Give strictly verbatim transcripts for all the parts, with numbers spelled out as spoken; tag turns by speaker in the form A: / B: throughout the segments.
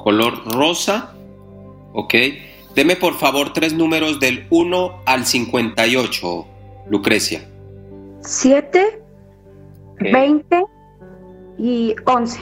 A: color rosa, ok. Deme por favor tres números del uno al cincuenta y ocho, Lucrecia.
B: siete, okay. veinte y once.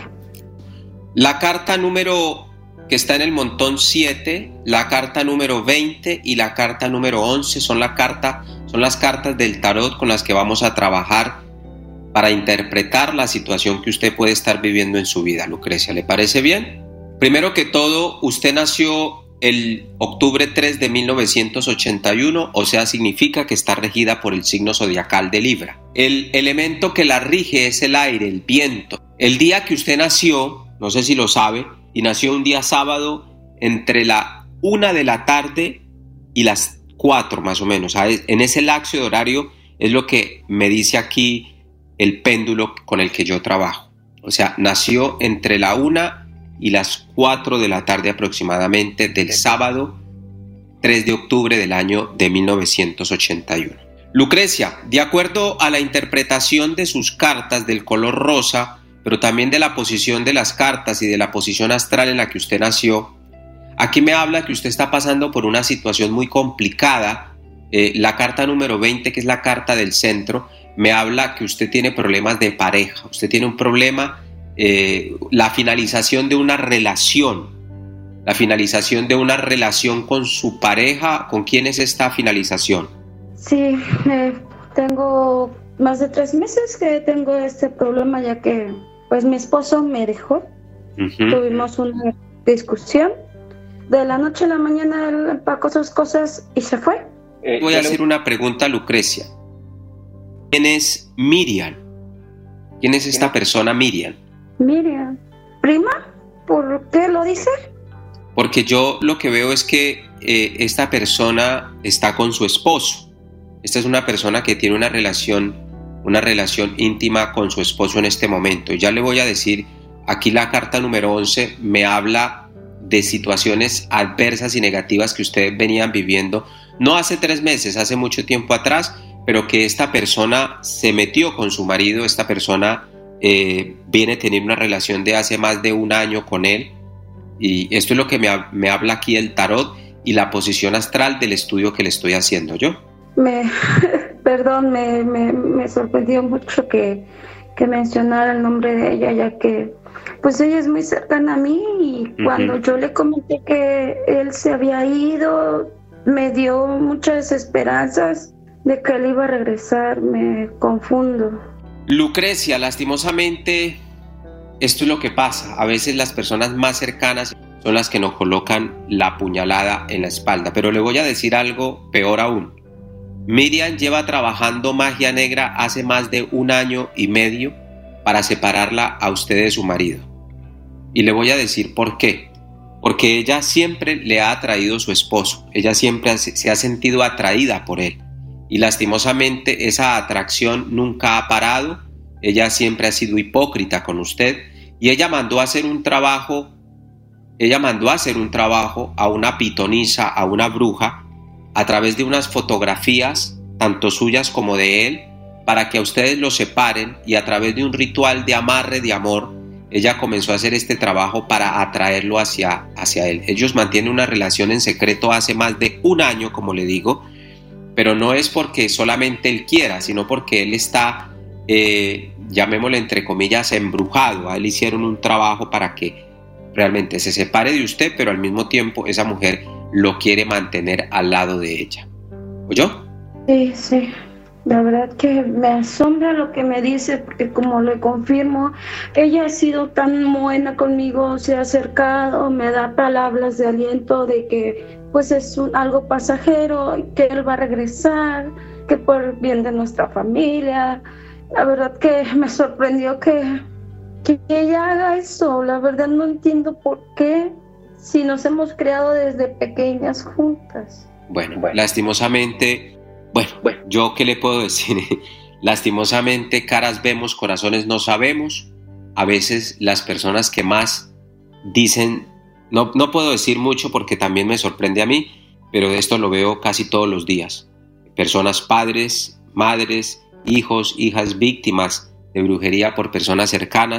A: La carta número que está en el montón siete, la carta número veinte y la carta número once son, la carta, son las cartas del tarot con las que vamos a trabajar para interpretar la situación que usted puede estar viviendo en su vida, Lucrecia. ¿Le parece bien? Primero que todo, usted nació el octubre tres de mil novecientos ochenta y uno, o sea, significa que está regida por el signo zodiacal de Libra. El elemento que la rige es el aire, el viento. El día que usted nació, no sé si lo sabe, y nació un día sábado entre la una de la tarde y las cuatro más o menos. En ese lapso de horario es lo que me dice aquí el péndulo con el que yo trabajo. O sea, nació entre la una y las cuatro de la tarde aproximadamente del sábado tres de octubre del año de mil novecientos ochenta y uno. Lucrecia, de acuerdo a la interpretación de sus cartas del color rosa, pero también de la posición de las cartas y de la posición astral en la que usted nació, aquí me habla que usted está pasando por una situación muy complicada. Eh, la carta número veinte, que es la carta del centro, me habla que usted tiene problemas de pareja, usted tiene un problema, eh, la finalización de una relación, la finalización de una relación con su pareja. ¿Con quién es esta finalización?
B: Sí, eh, tengo más de tres meses que tengo este problema, ya que pues mi esposo me dejó. Uh-huh. Tuvimos una discusión, de la noche a la mañana él empacó sus cosas y se fue.
A: Eh, Voy a hacer una pregunta, Lucrecia. ¿Quién es Miriam? ¿Quién es esta persona Miriam?
B: Miriam, ¿prima? ¿Por qué lo dice?
A: Porque yo lo que veo es que eh, esta persona está con su esposo. Esta es una persona que tiene una relación, una relación íntima con su esposo en este momento. Ya le voy a decir, aquí la carta número once me habla de situaciones adversas y negativas que ustedes venían viviendo, no hace tres meses, hace mucho tiempo atrás, pero que esta persona se metió con su marido. Esta persona eh, viene a tener una relación de hace más de un año con él, y esto es lo que me, me habla aquí el tarot y la posición astral del estudio que le estoy haciendo yo.
B: Me, perdón, me, me, me sorprendió mucho que, que mencionara el nombre de ella, ya que pues ella es muy cercana a mí, y uh-huh. cuando yo le comenté que él se había ido, me dio muchas esperanzas de que él iba a regresar. Me confundo.
A: Lucrecia, lastimosamente esto es lo que pasa. A veces las personas más cercanas son las que nos colocan la puñalada en la espalda. Pero le voy a decir algo peor aún. Miriam lleva trabajando magia negra hace más de un año y medio para separarla a usted de su marido. Y le voy a decir por qué. Porque ella siempre le ha atraído a su esposo. Ella siempre se ha sentido atraída por él. Y lastimosamente esa atracción nunca ha parado. Ella siempre ha sido hipócrita con usted. Y ella mandó a hacer un trabajo, ella mandó a hacer un trabajo a una pitonisa, a una bruja, a través de unas fotografías, tanto suyas como de él, para que a ustedes los separen, y a través de un ritual de amarre, de amor, ella comenzó a hacer este trabajo para atraerlo hacia, hacia él. Ellos mantienen una relación en secreto hace más de un año, como le digo, pero no es porque solamente él quiera, sino porque él está, eh, llamémosle entre comillas, embrujado. A él hicieron un trabajo para que realmente se separe de usted, pero al mismo tiempo esa mujer lo quiere mantener al lado de ella. ¿Oyó?
B: Sí, sí. La verdad que me asombra lo que me dice, porque como le confirmo, ella ha sido tan buena conmigo, se ha acercado, me da palabras de aliento de que pues es un, algo pasajero, que él va a regresar, que por el bien de nuestra familia. La verdad que me sorprendió que, que ella haga eso. La verdad no entiendo por qué, si nos hemos criado desde pequeñas juntas.
A: Bueno, bueno. lastimosamente... Bueno, bueno, ¿yo qué le puedo decir? Lastimosamente, caras vemos, corazones no sabemos. A veces las personas que más dicen, no, no puedo decir mucho porque también me sorprende a mí, pero esto lo veo casi todos los días. Personas, padres, madres, hijos, hijas víctimas de brujería por personas cercanas,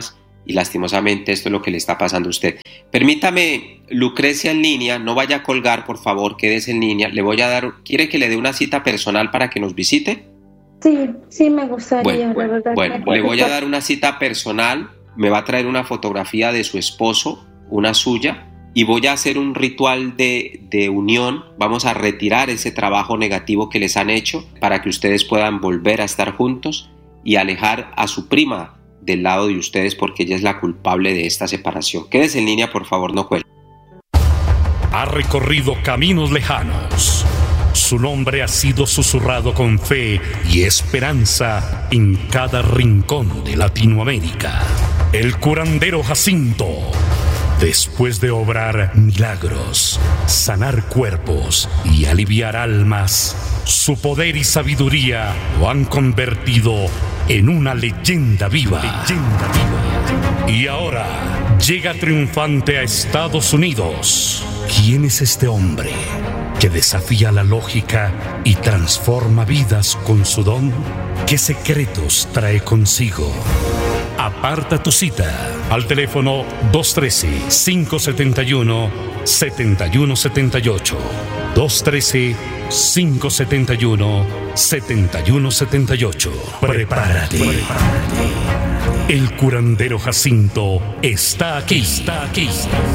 A: y lastimosamente esto es lo que le está pasando a usted. Permítame, Lucrecia en línea, no vaya a colgar, por favor, quédese en línea. Le voy a dar, ¿quiere que le dé una cita personal para que nos visite?
B: Sí, sí me gustaría,
A: bueno,
B: la verdad.
A: Bueno, le voy a dar una cita personal, me va a traer una fotografía de su esposo, una suya, y voy a hacer un ritual de, de unión. Vamos a retirar ese trabajo negativo que les han hecho para que ustedes puedan volver a estar juntos y alejar a su prima del lado de ustedes porque ella es la culpable de esta separación. Quédese en línea, por favor, no cuelgue.
C: Ha recorrido caminos lejanos. Su nombre ha sido susurrado con fe y esperanza en cada rincón de Latinoamérica. El curandero Jacinto, después de obrar milagros, sanar cuerpos y aliviar almas, su poder y sabiduría lo han convertido en una leyenda viva. Leyenda viva. Y ahora llega triunfante a Estados Unidos. ¿Quién es este hombre que desafía la lógica y transforma vidas con su don? ¿Qué secretos trae consigo? Aparta tu cita al teléfono dos uno tres, cinco siete uno, siete uno siete ocho. dos uno tres, cinco siete uno, siete uno siete ocho. Prepárate. El curandero Jacinto está aquí. Está aquí.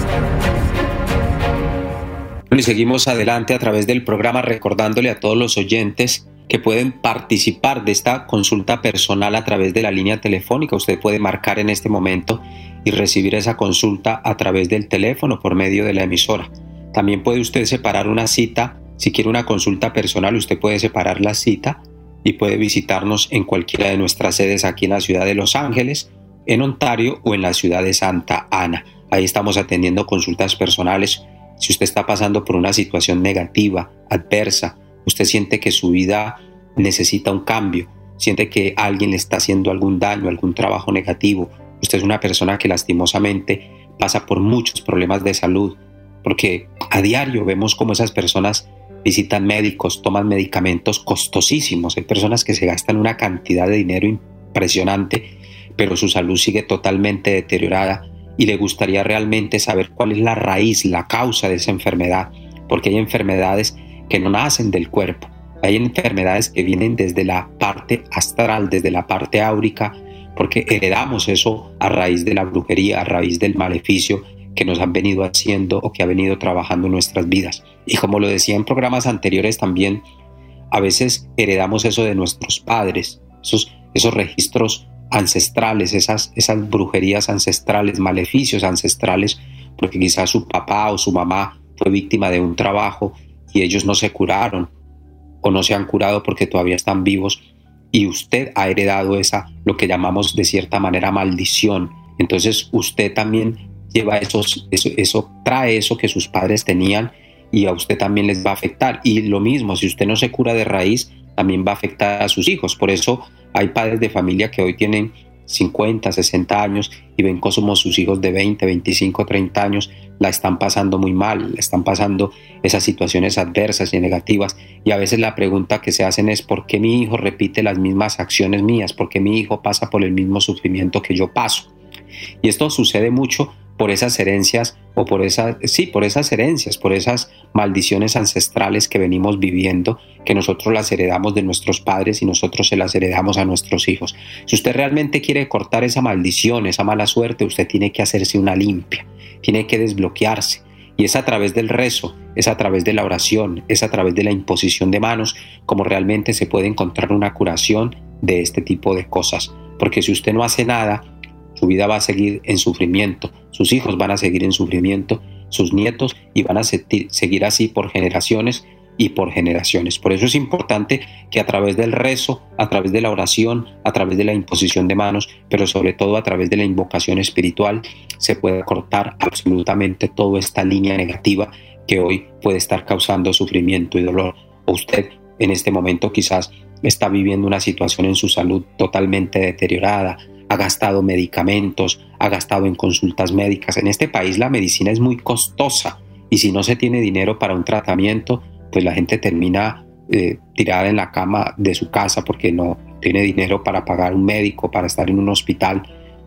A: Y seguimos adelante a través del programa recordándole a todos los oyentes que pueden participar de esta consulta personal a través de la línea telefónica. Usted puede marcar en este momento y recibir esa consulta a través del teléfono por medio de la emisora. También puede usted separar una cita. Si quiere una consulta personal, usted puede separar la cita y puede visitarnos en cualquiera de nuestras sedes aquí en la ciudad de Los Ángeles, en Ontario o en la ciudad de Santa Ana. Ahí estamos atendiendo consultas personales. Si usted está pasando por una situación negativa, adversa, usted siente que su vida necesita un cambio, siente que alguien le está haciendo algún daño, algún trabajo negativo, usted es una persona que lastimosamente pasa por muchos problemas de salud, porque a diario vemos cómo esas personas visitan médicos, toman medicamentos costosísimos, hay personas que se gastan una cantidad de dinero impresionante, pero su salud sigue totalmente deteriorada y le gustaría realmente saber cuál es la raíz, la causa de esa enfermedad, porque hay enfermedades que no nacen del cuerpo, hay enfermedades que vienen desde la parte astral, desde la parte áurica, porque heredamos eso a raíz de la brujería, a raíz del maleficio que nos han venido haciendo o que ha venido trabajando en nuestras vidas. Y como lo decía en programas anteriores también, a veces heredamos eso de nuestros padres, esos, esos registros ancestrales, esas, esas brujerías ancestrales, maleficios ancestrales, porque quizás su papá o su mamá fue víctima de un trabajo y ellos no se curaron o no se han curado porque todavía están vivos y usted ha heredado esa, lo que llamamos de cierta manera maldición. Entonces usted también lleva esos, eso, eso, trae eso que sus padres tenían y a usted también les va a afectar. Y lo mismo, si usted no se cura de raíz, también va a afectar a sus hijos. Por eso hay padres de familia que hoy tienen cincuenta, sesenta años y ven cómo sus hijos de veinte, veinticinco, treinta años la están pasando muy mal, la están pasando esas situaciones adversas y negativas. Y a veces la pregunta que se hacen es ¿por qué mi hijo repite las mismas acciones mías? ¿Por qué mi hijo pasa por el mismo sufrimiento que yo paso? Y esto sucede mucho por esas herencias o por esas, sí, por esas herencias, por esas maldiciones ancestrales que venimos viviendo, que nosotros las heredamos de nuestros padres y nosotros se las heredamos a nuestros hijos. Si usted realmente quiere cortar esa maldición, esa mala suerte, usted tiene que hacerse una limpia, tiene que desbloquearse. Y es a través del rezo, es a través de la oración, es a través de la imposición de manos como realmente se puede encontrar una curación de este tipo de cosas. Porque si usted no hace nada, su vida va a seguir en sufrimiento, sus hijos van a seguir en sufrimiento, sus nietos, y van a seguir así por generaciones y por generaciones. Por eso es importante que a través del rezo, a través de la oración, a través de la imposición de manos, pero sobre todo a través de la invocación espiritual, se puede cortar absolutamente toda esta línea negativa que hoy puede estar causando sufrimiento y dolor. O usted en este momento quizás está viviendo una situación en su salud totalmente deteriorada, ha gastado medicamentos, ha gastado en consultas médicas. En este país la medicina es muy costosa y si no se tiene dinero para un tratamiento, pues la gente termina eh, tirada en la cama de su casa porque no tiene dinero para pagar un médico, para estar en un hospital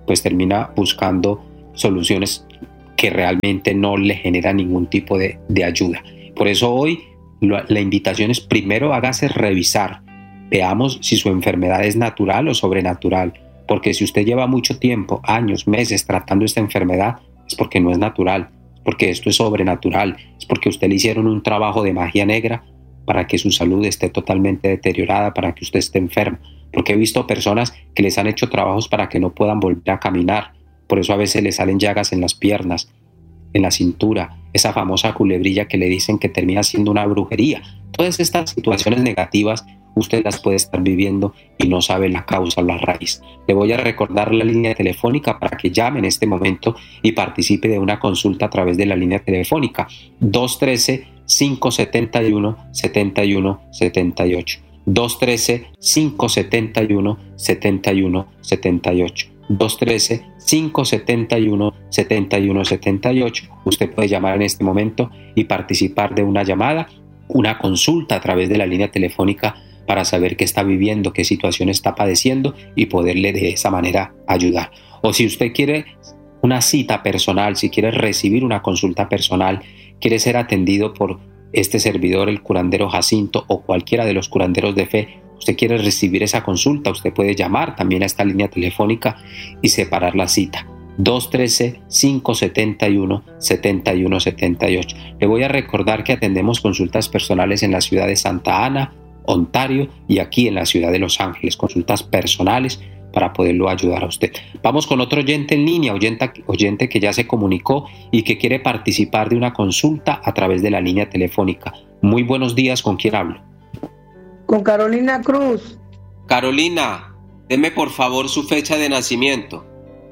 D: pues termina buscando soluciones que realmente no le generan ningún tipo de, de ayuda. Por eso hoy lo, la invitación es primero hágase revisar, veamos si su enfermedad es natural o sobrenatural, porque si usted lleva mucho tiempo, años, meses tratando esta enfermedad, es porque no es natural, porque esto es sobrenatural, es porque a usted le hicieron un trabajo de magia negra para que su salud esté totalmente deteriorada, para que usted esté enfermo. Porque he visto personas que les han hecho trabajos para que no puedan volver a caminar, por eso a veces les salen llagas en las piernas, en la cintura, esa famosa culebrilla que le dicen que termina siendo una brujería. Todas estas situaciones negativas usted las puede estar viviendo y no sabe la causa o la raíz. Le voy a recordar la línea telefónica para que llame en este momento y participe de una consulta a través de la línea telefónica dos uno tres, cinco siete uno, siete uno siete ocho. dos uno tres, cinco siete uno, siete uno siete ocho. dos uno tres, cinco siete uno, siete uno siete ocho. Usted puede llamar en este momento y participar de una llamada, una consulta a través de la línea telefónica para saber qué está viviendo, qué situación está padeciendo y poderle de esa manera ayudar. O si usted quiere una cita personal, si quiere recibir una consulta personal, quiere ser atendido por este servidor, el curandero Jacinto, o cualquiera de los curanderos de fe, usted quiere recibir esa consulta, usted puede llamar también a esta línea telefónica y separar la cita. dos uno tres, cinco siete uno, siete uno siete ocho. Le voy a recordar que atendemos consultas personales en la ciudad de Santa Ana, Ontario, y aquí en la ciudad de Los Ángeles, consultas personales para poderlo ayudar a usted. Vamos con otro oyente en línea, oyente, oyente que ya se comunicó y que quiere participar de una consulta a través de la línea telefónica. Muy buenos días, ¿con quién hablo?
E: Con Carolina Cruz.
A: Carolina, deme por favor su fecha de nacimiento.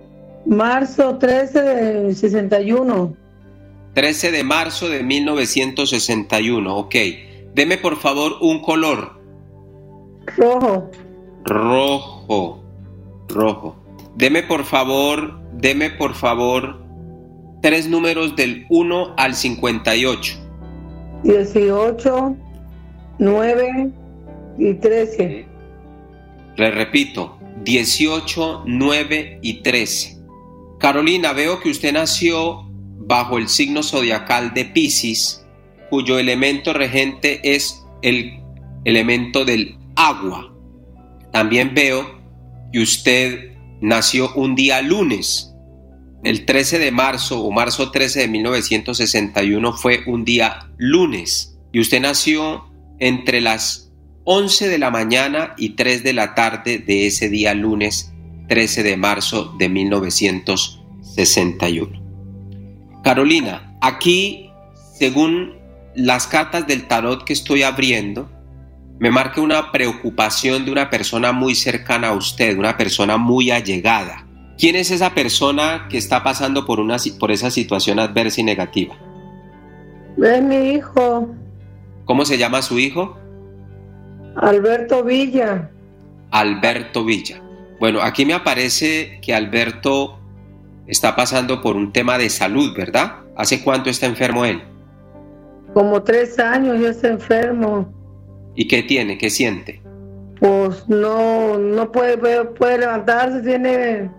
E: Marzo trece de sesenta y uno.
A: trece de marzo de mil novecientos sesenta y uno, ok. Deme por favor un color.
E: Rojo.
A: Rojo. Rojo. Deme por favor, deme por favor tres números del uno al cincuenta y ocho.
E: dieciocho, nueve y trece.
A: Le repito, dieciocho, nueve y trece. Carolina, veo que usted nació bajo el signo zodiacal de Piscis, cuyo elemento regente es el elemento del agua. También veo que usted nació un día lunes. El trece de marzo o marzo trece de mil novecientos sesenta y uno fue un día lunes. Y usted nació entre las once de la mañana y tres de la tarde de ese día lunes trece de marzo de mil novecientos sesenta y uno. Carolina, aquí, según las cartas del tarot que estoy abriendo, me marca una preocupación de una persona muy cercana a usted, una persona muy allegada. ¿Quién es esa persona que está pasando por, una, por esa situación adversa y negativa?
E: Es mi hijo.
A: ¿Cómo se llama su hijo?
E: Alberto Villa.
A: Alberto Villa. Bueno, aquí me aparece que Alberto está pasando por un tema de salud, ¿verdad? ¿Hace cuánto está enfermo él?
E: Como tres años ya está enfermo.
A: ¿Y qué tiene? ¿Qué siente?
E: Pues no, no puede, puede levantarse, tiene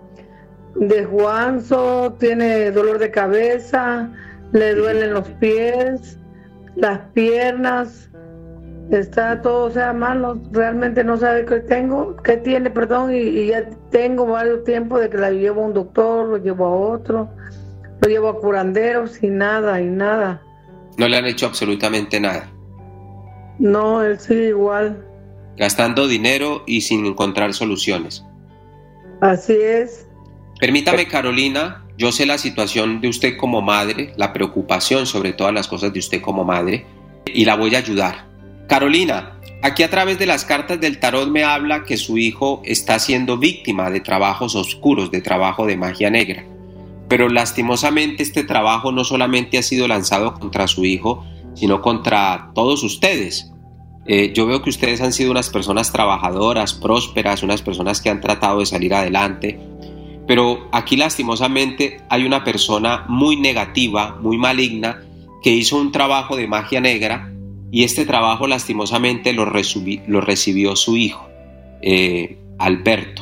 E: desguanzo, tiene dolor de cabeza, le duelen los pies, las piernas, está todo, o sea, mal, no, realmente no sabe qué tengo, qué tiene, perdón, y, y ya tengo varios tiempos de que la llevo a un doctor, lo llevo a otro, lo llevo a curanderos y nada, y nada.
A: No le han hecho absolutamente nada.
E: No, él sigue igual.
A: Gastando dinero y sin encontrar soluciones.
E: Así es.
A: Permítame, Carolina, yo sé la situación de usted como madre, la preocupación sobre todas las cosas de usted como madre, y la voy a ayudar. Carolina, aquí a través de las cartas del tarot me habla que su hijo está siendo víctima de trabajos oscuros, de trabajo de magia negra. Pero lastimosamente este trabajo no solamente ha sido lanzado contra su hijo, sino contra todos ustedes. Eh, yo veo que ustedes han sido unas personas trabajadoras, prósperas, unas personas que han tratado de salir adelante, pero aquí lastimosamente hay una persona muy negativa, muy maligna, que hizo un trabajo de magia negra y este trabajo lastimosamente lo, resubí, lo recibió su hijo, eh, Alberto.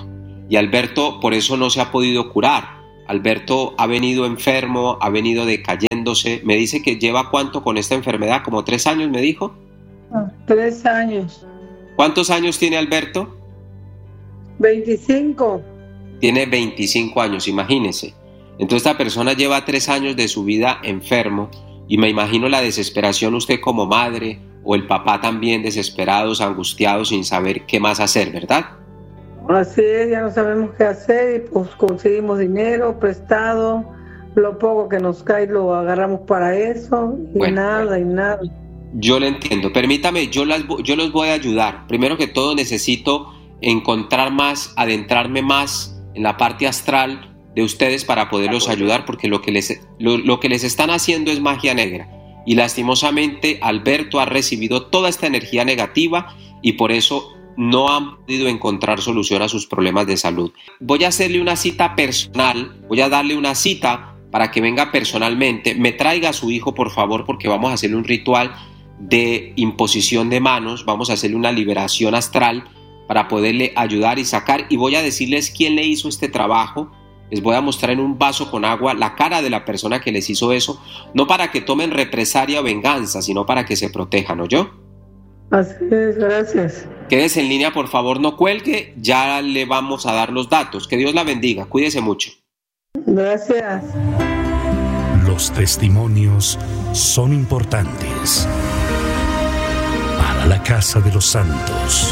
A: y Alberto por eso no se ha podido curar. Alberto ha venido enfermo, ha venido decayéndose. Me dice que lleva ¿cuánto con esta enfermedad? ¿Como tres años me dijo?
E: Ah, tres años.
A: ¿Cuántos años tiene Alberto?
E: veinticinco.
A: Tiene veinticinco años, imagínese. Entonces esta persona lleva tres años de su vida enfermo y me imagino la desesperación usted como madre o el papá también desesperados, angustiados sin saber qué más hacer, ¿verdad?
E: Así es, ya no sabemos qué hacer y pues conseguimos dinero prestado, lo poco que nos cae lo agarramos para eso y
A: bueno,
E: nada
A: bueno.
E: y nada.
A: Yo le entiendo, permítame, yo, las, yo los voy a ayudar. Primero que todo necesito encontrar más, adentrarme más en la parte astral de ustedes para poderlos ayudar, porque lo que les, lo, lo que les están haciendo es magia negra y lastimosamente Alberto ha recibido toda esta energía negativa y por eso no han podido encontrar solución a sus problemas de salud. Voy a hacerle una cita personal, voy a darle una cita para que venga personalmente, me traiga a su hijo por favor, porque vamos a hacerle un ritual de imposición de manos, vamos a hacerle una liberación astral para poderle ayudar y sacar, y voy a decirles quién le hizo este trabajo. Les voy a mostrar en un vaso con agua la cara de la persona que les hizo eso, no para que tomen represalia o venganza, sino para que se protejan, ¿oyó?
E: Así es, gracias.
A: Quédese en línea, por favor, no cuelgue, ya le vamos a dar los datos. Que Dios la bendiga, cuídese mucho.
E: Gracias.
C: Los testimonios son importantes para la casa de los santos.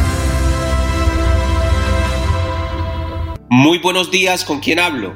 A: Muy buenos días, ¿con quién hablo?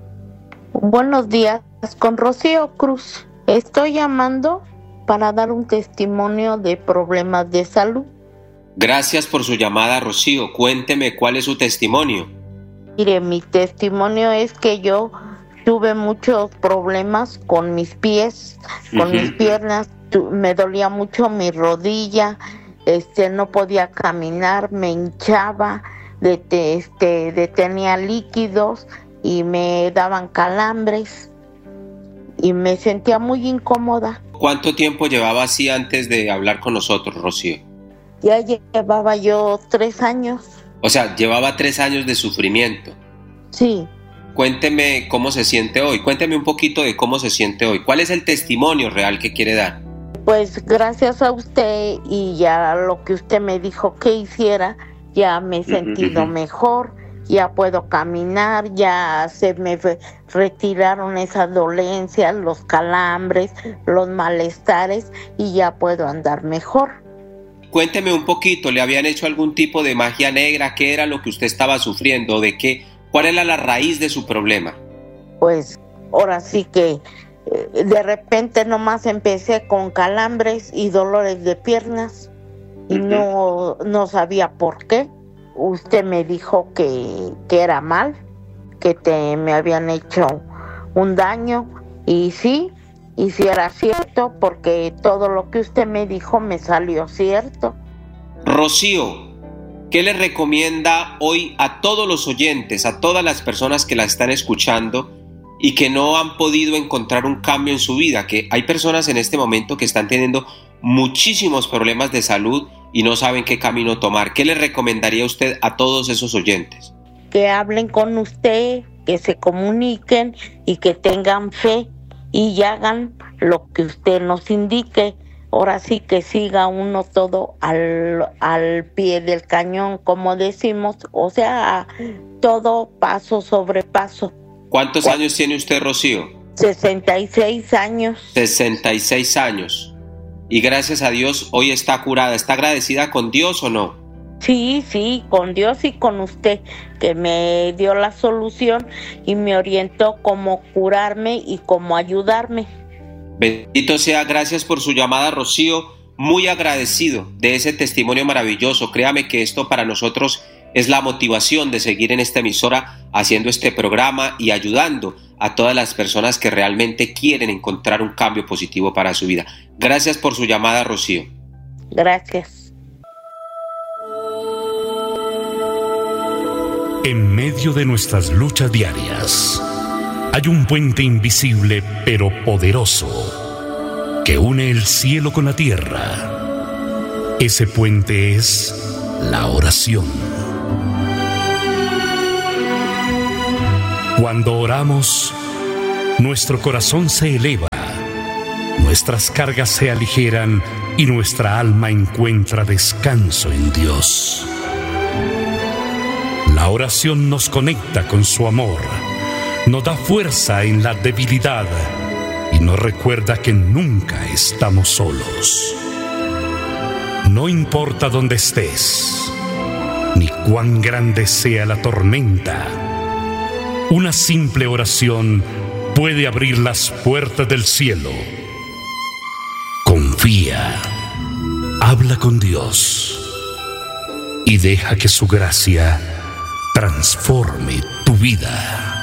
F: Buenos días, con Rocío Cruz. Estoy llamando para dar un testimonio de problemas de salud.
A: Gracias por su llamada, Rocío. Cuénteme cuál es su testimonio.
F: Mire, mi testimonio es que yo tuve muchos problemas con mis pies, con uh-huh. mis piernas. Tu, me dolía mucho mi rodilla, este, no podía caminar, me hinchaba, de, este, detenía líquidos y me daban calambres y me sentía muy incómoda.
A: ¿Cuánto tiempo llevaba así antes de hablar con nosotros, Rocío?
F: Ya llevaba yo tres años.
A: O sea, llevaba tres años de sufrimiento.
F: Sí.
A: Cuénteme cómo se siente hoy. Cuénteme un poquito de cómo se siente hoy. ¿Cuál es el testimonio real que quiere dar?
F: Pues gracias a usted y ya lo que usted me dijo que hiciera, ya me he sentido uh-huh. mejor, ya puedo caminar, ya se me retiraron esas dolencias, los calambres, los malestares y ya puedo andar mejor.
A: Cuénteme un poquito, ¿le habían hecho algún tipo de magia negra? ¿Qué era lo que usted estaba sufriendo? ¿De qué? ¿Cuál era la raíz de su problema?
F: Pues ahora sí que eh, de repente nomás empecé con calambres y dolores de piernas y uh-huh. no, no sabía por qué. Usted me dijo que, que era mal, que te, me habían hecho un daño y sí, y sí era cierto porque todo lo que usted me dijo me salió cierto.
A: Rocío, ¿qué le recomienda hoy a todos los oyentes, a todas las personas que la están escuchando y que no han podido encontrar un cambio en su vida? Que hay personas en este momento que están teniendo muchísimos problemas de salud y no saben qué camino tomar. ¿Qué le recomendaría usted a todos esos oyentes?
F: Que hablen con usted, que se comuniquen y que tengan fe y hagan lo que usted nos indique. Ahora sí que siga uno todo al, al pie del cañón, como decimos, o sea, todo paso sobre paso.
A: ¿Cuántos ¿Cuántos años tiene usted, Rocío?
F: sesenta y seis años.
A: sesenta y seis años. Y gracias a Dios hoy está curada. ¿Está agradecida con Dios o no?
F: Sí, sí, con Dios y con usted, que me dio la solución y me orientó cómo curarme y cómo ayudarme.
A: Bendito sea, gracias por su llamada, Rocío. Muy agradecido de ese testimonio maravilloso. Créame que esto para nosotros es la motivación de seguir en esta emisora haciendo este programa y ayudando a todas las personas que realmente quieren encontrar un cambio positivo para su vida. Gracias por su llamada, Rocío.
F: Gracias.
C: En medio de nuestras luchas diarias, hay un puente invisible pero poderoso que une el cielo con la tierra. Ese puente es la oración. Cuando oramos, nuestro corazón se eleva, nuestras cargas se aligeran y nuestra alma encuentra descanso en Dios. La oración nos conecta con su amor, nos da fuerza en la debilidad y nos recuerda que nunca estamos solos. No importa dónde estés, ni cuán grande sea la tormenta, una simple oración puede abrir las puertas del cielo. Confía, habla con Dios y deja que su gracia transforme tu vida.